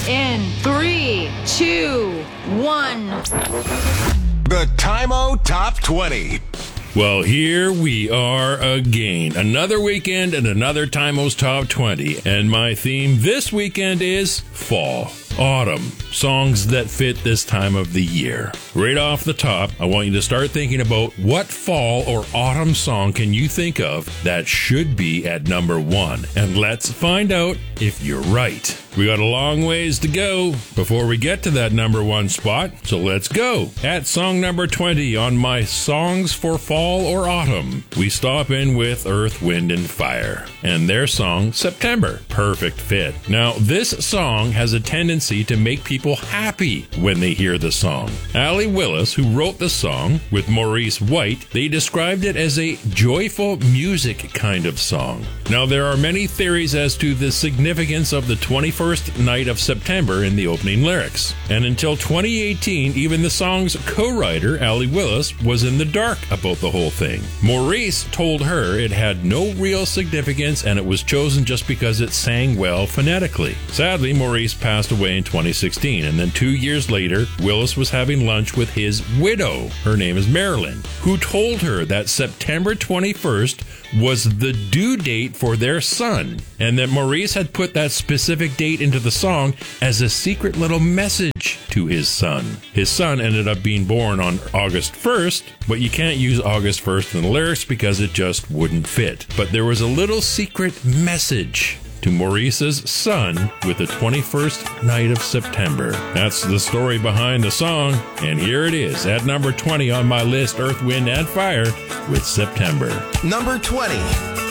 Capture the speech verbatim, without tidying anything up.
In three, two, one. The Time-O Top twenty. Well, here we are again. Another weekend and another Time-O's Top twenty. And my theme this weekend is fall. Autumn. Songs that fit this time of the year. Right off the top, I want you to start thinking about what fall or autumn song can you think of that should be at number one. And let's find out if you're right. We got a long ways to go before we get to that number one spot, so let's go. At song number twenty on my Songs for Fall or Autumn, we stop in with Earth, Wind and Fire and their song September. Perfect fit. Now, this song has a tendency to make people happy when they hear the song. Allie Willis, who wrote the song with Maurice White, they described it as a joyful music kind of song. Now, there are many theories as to the significance of the twenty-first night of September in the opening lyrics. And until twenty eighteen, even the song's co-writer, Allie Willis, was in the dark about the whole thing. Maurice told her it had no real significance and it was chosen just because it sang well phonetically. Sadly, Maurice passed away in twenty sixteen, and then two years later, Willis was having lunch with his widow, her name is Marilyn, who told her that September twenty-first was the due date for their son, and that Maurice had put that specific date into the song as a secret little message to his son. His son ended up being born on August first, but you can't use August first in the lyrics because it just wouldn't fit. But there was a little secret message to Maurice's son with the twenty-first night of September. That's the story behind the song, and here it is at number twenty on my list, Earth, Wind and Fire with September. Number twenty.